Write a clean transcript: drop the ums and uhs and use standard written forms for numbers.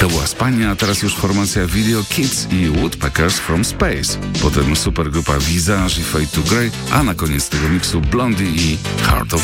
To była Spania, a teraz już formacja Video Kids i Woodpeckers from Space. Potem supergrupa Visage i Fade to Grey, a na koniec tego miksu Blondie i Heart of